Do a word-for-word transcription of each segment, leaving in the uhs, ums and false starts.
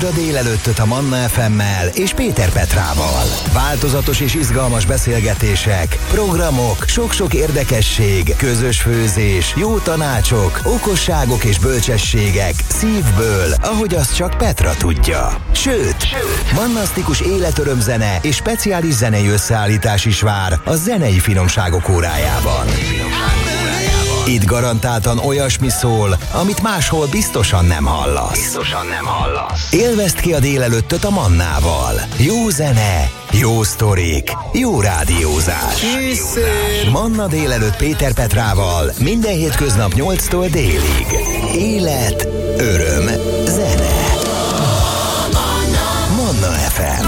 Hallgasd a délelőttöt a Manna ef emmel és Péter Petrával. Változatos és izgalmas beszélgetések, programok, sok-sok érdekesség, közös főzés, jó tanácsok, okosságok és bölcsességek szívből, ahogy azt csak Petra tudja. Sőt, Sőt. mannasztikus életörömzene és speciális zenei összeállítás is vár a zenei finomságok órájában. Itt garantáltan olyasmi szól, amit máshol biztosan nem hallasz. Biztosan nem hallasz. Élvezd ki a délelőttöt a Mannával. Jó zene, jó sztorik, jó rádiózás. Készül. Manna délelőtt Péter Petrával minden hétköznap nyolctól délig. Élet, öröm, zene. Manna ef em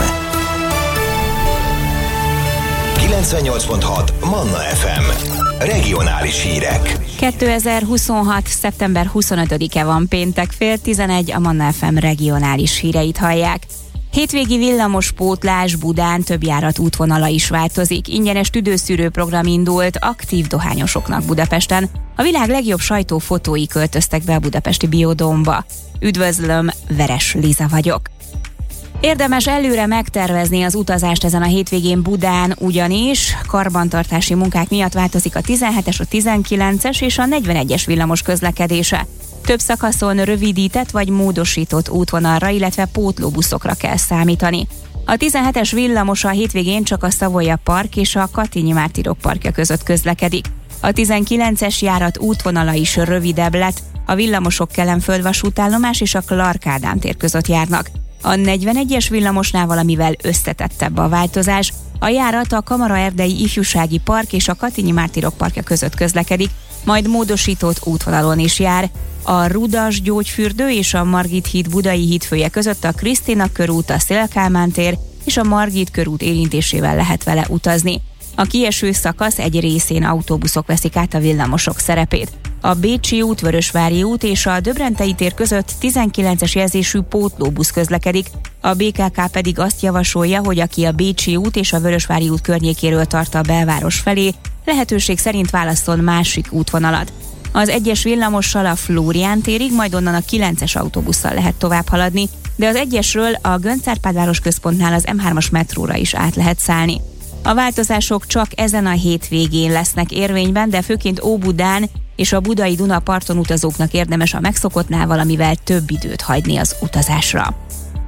kilencvennyolc pont hat Manna ef em. Regionális hírek. kétezer-huszonhat. szeptember huszonötödike van, péntek, fél tizenegy, a Manna ef em regionális híreit hallják. Hétvégi villamospótlás, Budán több járat útvonala is változik. Ingyenes tüdőszűrő program indult aktív dohányosoknak Budapesten. A világ legjobb sajtófotói költöztek be a budapesti Biodómba. Üdvözlöm, Veres Liza vagyok. Érdemes előre megtervezni az utazást ezen a hétvégén Budán, ugyanis karbantartási munkák miatt változik a tizenhetes, a tizenkilences és a negyvenegyes villamos közlekedése. Több szakaszon rövidített vagy módosított útvonalra, illetve pótlóbuszokra kell számítani. A tizenhetes villamos a hétvégén csak a Savoia Park és a Katinyi Mártírok parkja között közlekedik. A tizenkilences járat útvonala is rövidebb lett, a villamosok Kelenföld vasútállomás és a Clark Ádám tér között járnak. A negyvenegyes villamosnál valamivel összetettebb a változás. A járat a Kamaraerdei Ifjúsági Park és a Katinyi Mártírok parkja között közlekedik, majd módosított útvonalon is jár. A Rudas gyógyfürdő és a Margit híd Budai hídfője között a Krisztina körút, a Széll Kálmán tér és a Margit körút érintésével lehet vele utazni. A kieső szakasz egy részén autóbuszok veszik át a villamosok szerepét. A Bécsi út, Vörösvári út és a Döbrentei tér között tizenkilences jelzésű pótlóbusz közlekedik, a bé ká ká pedig azt javasolja, hogy aki a Bécsi út és a Vörösvári út környékéről tart a belváros felé, lehetőség szerint válasszon másik útvonalat. Az egyes villamossal a Flórián térig, majd onnan a kilences autóbusszal lehet tovább haladni, de az egyesről a Göncz-Árpád városközpontnál az em hármas metróra is át lehet szállni. A változások csak ezen a hétvégén lesznek érvényben, de főként Óbudán és a budai Dunaparton utazóknak érdemes a megszokottnál valamivel több időt hagyni az utazásra.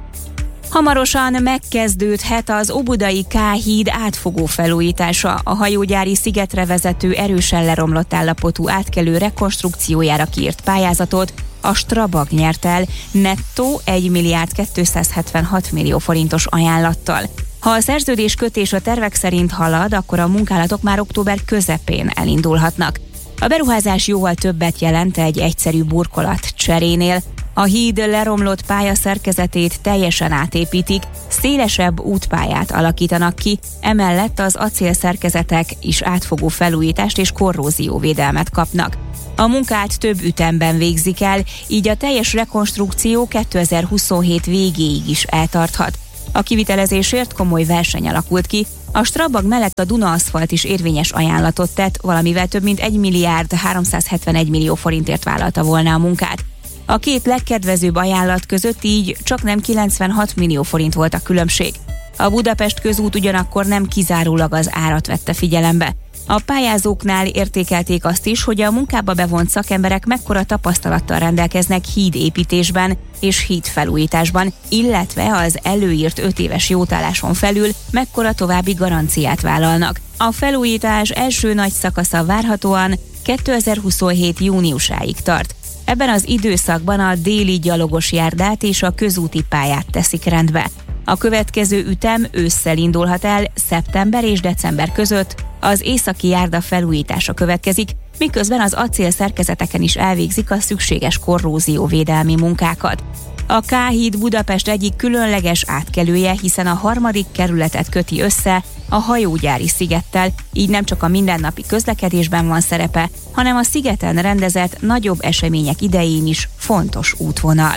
Hamarosan megkezdődhet az óbudai K-híd átfogó felújítása. A hajógyári szigetre vezető erősen leromlott állapotú átkelő rekonstrukciójára kiírt pályázatot a Strabag nyert el nettó egy milliárd kétszázhetvenhat millió forintos ajánlattal. Ha a szerződés kötés a tervek szerint halad, akkor a munkálatok már október közepén elindulhatnak. A beruházás jóval többet jelent egy egyszerű burkolat cserénél. A híd leromlott pályaszerkezetét teljesen átépítik, szélesebb útpályát alakítanak ki, emellett az acélszerkezetek is átfogó felújítást és korrózióvédelmet kapnak. A munkát több ütemben végzik el, így a teljes rekonstrukció kétezer-huszonhét végéig is eltarthat. A kivitelezésért komoly verseny alakult ki, a Strabag mellett a Duna Aszfalt is érvényes ajánlatot tett, valamivel több mint egy milliárd háromszázhetvenegy millió forintért vállalta volna a munkát. A két legkedvezőbb ajánlat között így csak nem kilencvenhat millió forint volt a különbség. A Budapest közút ugyanakkor nem kizárólag az árat vette figyelembe. A pályázóknál értékelték azt is, hogy a munkába bevont szakemberek mekkora tapasztalattal rendelkeznek hídépítésben és hídfelújításban, illetve az előírt öt éves jótálláson felül mekkora további garanciát vállalnak. A felújítás első nagy szakasza várhatóan kétezer-huszonhét júniusáig tart. Ebben az időszakban a déli gyalogos járdát és a közúti pályát teszik rendbe. A következő ütem ősszel indulhat el, szeptember és december között az északi járda felújítása következik, miközben az acél szerkezeteken is elvégzik a szükséges korrózióvédelmi munkákat. A K-híd Budapest egyik különleges átkelője, hiszen a harmadik kerületet köti össze a hajógyári szigettel, így nem csak a mindennapi közlekedésben van szerepe, hanem a szigeten rendezett nagyobb események idején is fontos útvonal.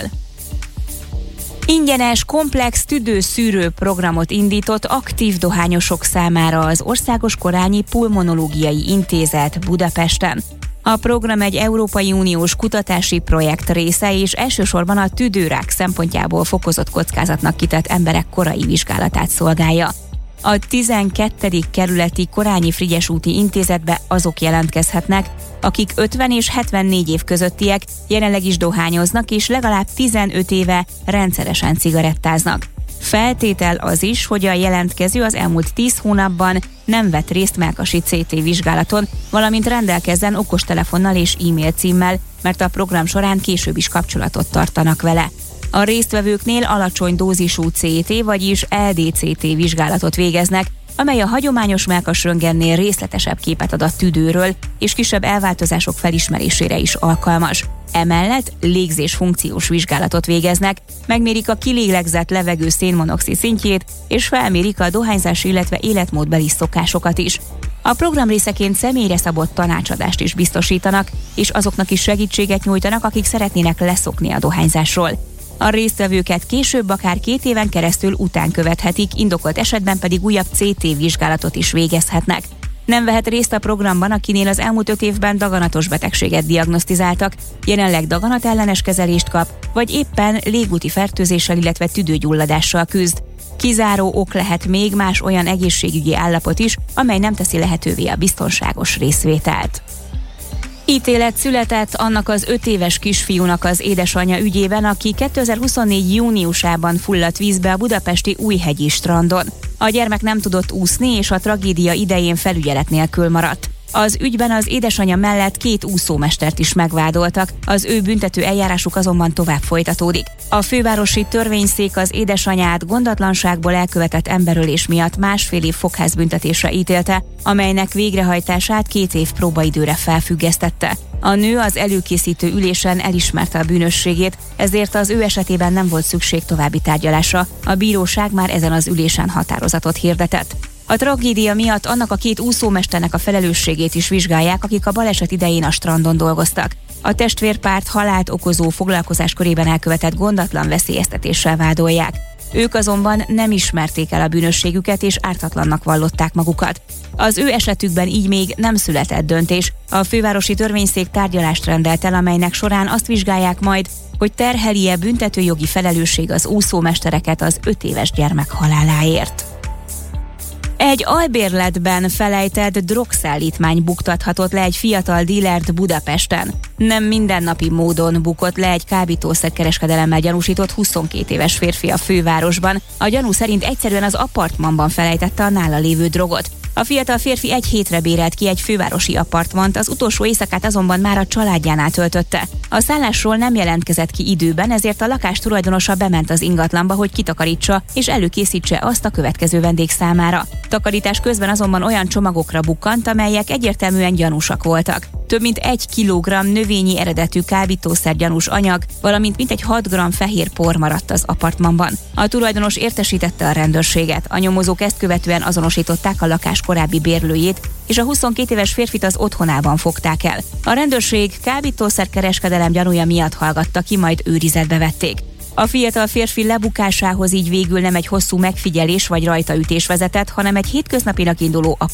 Ingyenes, komplex tüdőszűrő programot indított aktív dohányosok számára az Országos Korányi Pulmonológiai Intézet Budapesten. A program egy Európai Uniós kutatási projekt része, és elsősorban a tüdőrák szempontjából fokozott kockázatnak kitett emberek korai vizsgálatát szolgálja. A tizenkettedik kerületi Korányi Frigyes úti intézetbe azok jelentkezhetnek, akik ötven és hetvennégy év közöttiek, jelenleg is dohányoznak, és legalább tizenöt éve rendszeresen cigarettáznak. Feltétel az is, hogy a jelentkező az elmúlt tíz hónapban nem vett részt mellkasi cé té vizsgálaton, valamint rendelkezzen okostelefonnal és e-mail címmel, mert a program során később is kapcsolatot tartanak vele. A résztvevőknél alacsony dózisú cé té, vagyis el dé cé té vizsgálatot végeznek, amely a hagyományos mellkasröntgennél részletesebb képet ad a tüdőről, és kisebb elváltozások felismerésére is alkalmas. Emellett légzés funkciós vizsgálatot végeznek, megmérik a kilélegzett levegő szénmonoxid szintjét, és felmérik a dohányzás, illetve életmódbeli szokásokat is. A program részeként személyre szabott tanácsadást is biztosítanak, és azoknak is segítséget nyújtanak, akik szeretnének leszokni a dohányzásról. A résztvevőket később akár két éven keresztül után követhetik, indokolt esetben pedig újabb cé té vizsgálatot is végezhetnek. Nem vehet részt a programban, akinél az elmúlt öt évben daganatos betegséget diagnosztizáltak, jelenleg daganatellenes kezelést kap, vagy éppen légúti fertőzéssel, illetve tüdőgyulladással küzd. Kizáró ok lehet még más olyan egészségügyi állapot is, amely nem teszi lehetővé a biztonságos részvételt. Ítélet született annak az öt éves kisfiúnak az édesanyja ügyében, aki kétezer-huszonnégy júniusában fulladt vízbe a budapesti Újhegyi strandon. A gyermek nem tudott úszni, és a tragédia idején felügyelet nélkül maradt. Az ügyben az édesanyja mellett két úszómestert is megvádoltak, az ő büntető eljárásuk azonban tovább folytatódik. A fővárosi törvényszék az édesanyját gondatlanságból elkövetett emberölés miatt másfél év fogházbüntetésre ítélte, amelynek végrehajtását két év próbaidőre felfüggesztette. A nő az előkészítő ülésen elismerte a bűnösségét, ezért az ő esetében nem volt szükség további tárgyalásra. A bíróság már ezen az ülésen határozatot hirdetett. A tragédia miatt annak a két úszómesternek a felelősségét is vizsgálják, akik a baleset idején a strandon dolgoztak. A testvérpárt halált okozó foglalkozás körében elkövetett gondatlan veszélyeztetéssel vádolják. Ők azonban nem ismerték el a bűnösségüket és ártatlannak vallották magukat. Az ő esetükben így még nem született döntés. A fővárosi törvényszék tárgyalást rendelt el, amelynek során azt vizsgálják majd, hogy terheli-e büntetőjogi felelősség az úszómestereket az öt éves gyermek haláláért. Egy albérletben felejtett drogszállítmány buktathatott le egy fiatal dílert Budapesten. Nem mindennapi módon bukott le egy kábítószerkereskedelemmel gyanúsított huszonkét éves férfi a fővárosban. A gyanú szerint egyszerűen az apartmanban felejtette a nála lévő drogot. A fiatal férfi egy hétre bérelt ki egy fővárosi apartmant, az utolsó éjszakát azonban már a családjánál töltötte. A szállásról nem jelentkezett ki időben, ezért a lakás tulajdonosa bement az ingatlanba, hogy kitakarítsa és előkészítse azt a következő vendég számára. Takarítás közben azonban olyan csomagokra bukkant, amelyek egyértelműen gyanúsak voltak. Több mint egy kilogramm növényi eredetű kábítószer gyanús anyag, valamint mintegy hat gramm fehér por maradt az apartmanban. A tulajdonos értesítette a rendőrséget. A nyomozók ezt követően azonosították a lakás korábbi bérlőjét, és a huszonkét éves férfit az otthonában fogták el. A rendőrség kábítószerkereskedelem gyanúja miatt hallgatta ki, majd őrizetbe vették. A fiatal férfi lebukásához így végül nem egy hosszú megfigyelés vagy rajtaütés vezetett, hanem egy hétköznapinak induló